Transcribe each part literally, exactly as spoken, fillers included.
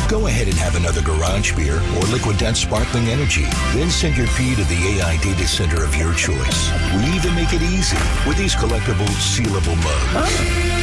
Go ahead and have another garage beer or Liquid Death Sparkling Energy. Then send your pee to the A I data center of your choice. We even make it easy with these collectible, sealable mugs.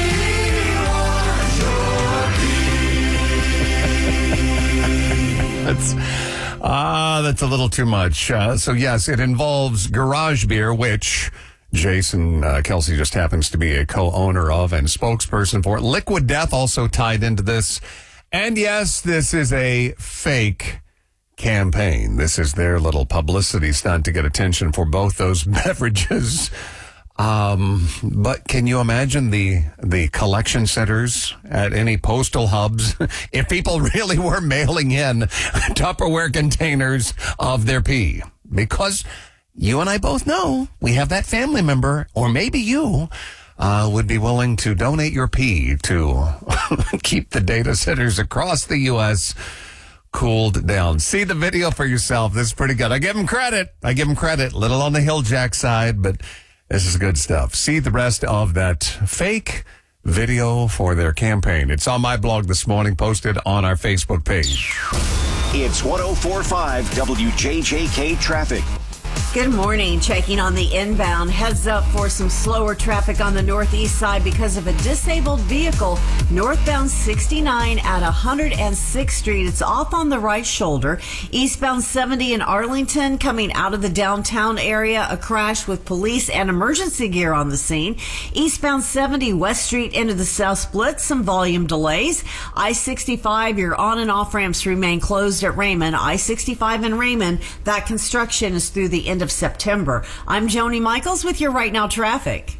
That's ah, uh, that's a little too much. Uh, so yes, it involves garage beer, which Jason uh, Kelsey just happens to be a co-owner of and spokesperson for. Liquid Death also tied into this. And yes, this is a fake campaign. This is their little publicity stunt to get attention for both those beverages. Um, but can you imagine the the collection centers at any postal hubs if people really were mailing in Tupperware containers of their pee? Because you and I both know we have that family member, or maybe you uh, would be willing to donate your pee to keep the data centers across the U S cooled down. See the video for yourself. This is pretty good. I give him credit. I give him credit. Little on the Hill Jack side, but this is good stuff. See the rest of that fake video for their campaign. It's on my blog this morning, posted on our Facebook page. It's one oh four point five W J J K Traffic. Good morning. Checking on the inbound. Heads up for some slower traffic on the northeast side because of a disabled vehicle northbound sixty-nine at one hundred sixth Street. It's off on the right shoulder. Eastbound seventy in Arlington coming out of the downtown area. A crash with police and emergency gear on the scene. Eastbound seventy West Street into the South Split. Some volume delays. I sixty-five, your on and off ramps remain closed at Raymond. I sixty-five in Raymond, that construction is through the end of September. I'm Joni Michaels with your Right Now traffic.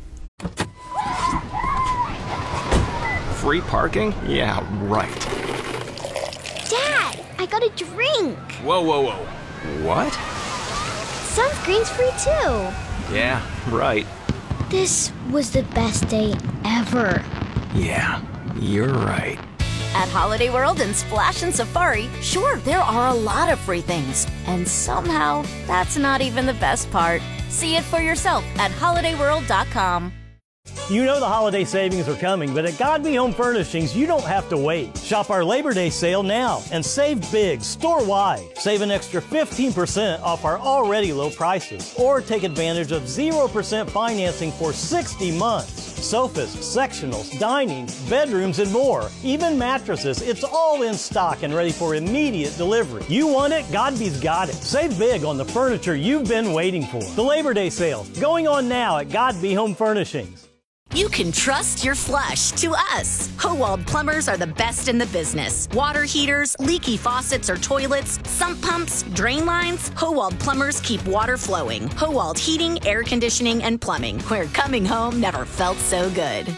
Free parking? Yeah, right. Dad, I got a drink. Whoa, whoa, whoa. What? Sunscreen's free too. Yeah, right. This was the best day ever. Yeah, you're right. At Holiday World and Splash and Safari, sure, there are a lot of free things. And somehow, that's not even the best part. See it for yourself at holiday world dot com. You know the holiday savings are coming, but at Godby Home Furnishings, you don't have to wait. Shop our Labor Day sale now and save big store-wide. Save an extra fifteen percent off our already low prices. Or take advantage of zero percent financing for sixty months. Sofas, sectionals, dining, bedrooms, and more. Even mattresses, it's all in stock and ready for immediate delivery. You want it? Godby's got it. Save big on the furniture you've been waiting for. The Labor Day sale, going on now at Godby Home Furnishings. You can trust your flush to us. Howald Plumbers are the best in the business. Water heaters, leaky faucets or toilets, sump pumps, drain lines. Howald Plumbers keep water flowing. Howald Heating, Air Conditioning, and Plumbing, where coming home never felt so good.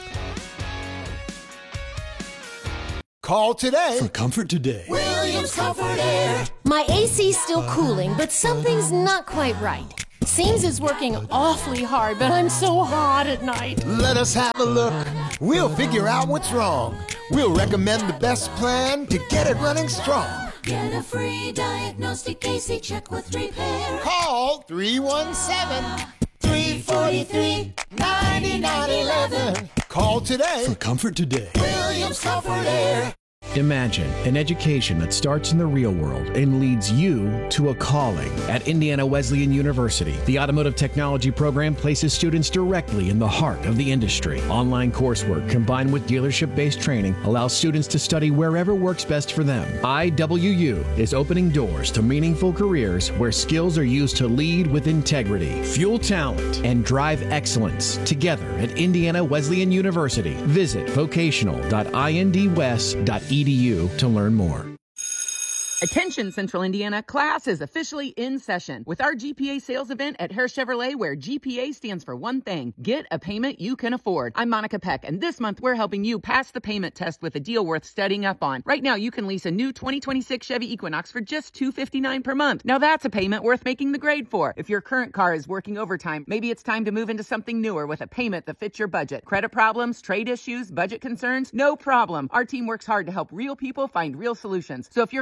Call today for Comfort Today. Williams Comfort Air. My A C's still cooling, but something's not quite right. Seems it's working awfully hard, but I'm so hot at night. Let us have a look. We'll figure out what's wrong. We'll recommend the best plan to get it running strong. Get a free diagnostic A C check with repair. Call three one seven, three four three, nine nine one one. Call today for Comfort Today. Williams Comfort Air. Imagine an education that starts in the real world and leads you to a calling. At Indiana Wesleyan University, the Automotive Technology program places students directly in the heart of the industry. Online coursework combined with dealership-based training allows students to study wherever works best for them. I W U is opening doors to meaningful careers where skills are used to lead with integrity, fuel talent, and drive excellence. Together at Indiana Wesleyan University. Visit vocational dot indwest dot e d u to learn more. Attention Central Indiana, class is officially in session with our G P A sales event at Hare Chevrolet, where G P A stands for one thing: get a payment you can afford. I'm Monica Peck, and this month we're helping you pass the payment test with a deal worth studying up on. Right now you can lease a new twenty twenty-six Chevy Equinox for just two hundred fifty-nine dollars per month. Now that's a payment worth making the grade for. If your current car is working overtime, maybe it's time to move into something newer with a payment that fits your budget. Credit problems, trade issues, budget concerns? No problem. Our team works hard to help real people find real solutions. So if your car's been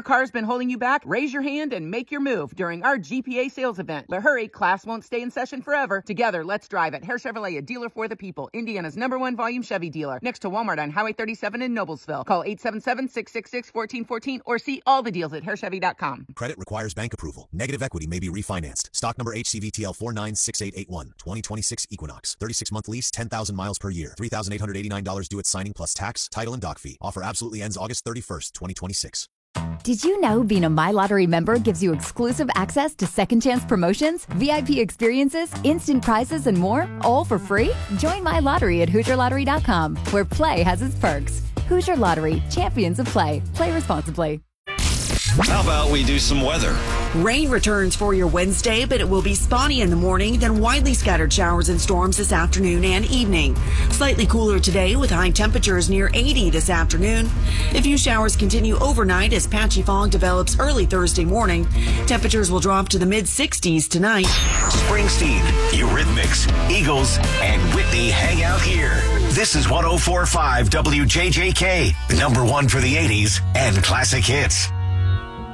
holding you back? Raise your hand and make your move during our G P A sales event. But hurry, class won't stay in session forever. Together, let's drive at Hare Chevrolet, a dealer for the people. Indiana's number one volume Chevy dealer. Next to Walmart on Highway thirty-seven in Noblesville. Call eight seven seven, six six six, one four one four or see all the deals at hare chevy dot com. Credit requires bank approval. Negative equity may be refinanced. Stock number H C V T L four nine six eight eight one. twenty twenty-six Equinox. thirty-six month lease, ten thousand miles per year. three thousand eight hundred eighty-nine dollars due at signing plus tax, title, and dock fee. Offer absolutely ends August thirty-first, twenty twenty-six. Did you know being a My Lottery member gives you exclusive access to second chance promotions, V I P experiences, instant prizes, and more, all for free? Join My Lottery at hoosier lottery dot com, where play has its perks. Hoosier Lottery, champions of play. Play responsibly. How about we do some weather? Rain returns for your Wednesday, but it will be spotty in the morning, then widely scattered showers and storms this afternoon and evening. Slightly cooler today with high temperatures near eighty this afternoon. A few showers continue overnight as patchy fog develops early Thursday morning. Temperatures will drop to the mid sixties tonight. Springsteen, Eurythmics, Eagles, and Whitney hang out here. This is one oh four point five W J J K, number one for the eighties and classic hits.